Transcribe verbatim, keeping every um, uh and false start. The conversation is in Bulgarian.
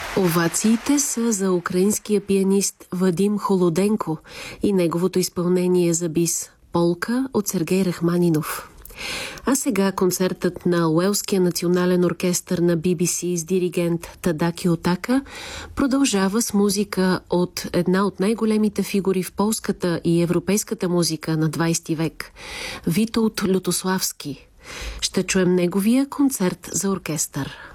Овациите са за украинския пианист Вадим Холоденко и неговото изпълнение за бис «Полка» от Сергей Рахманинов. А сега концертът на Уелския национален оркестър на Би Би Си с диригент Тадаки Отака продължава с музика от една от най-големите фигури в полската и европейската музика на двайсети век – Витолд Лютославски. Ще чуем неговия концерт за оркестър.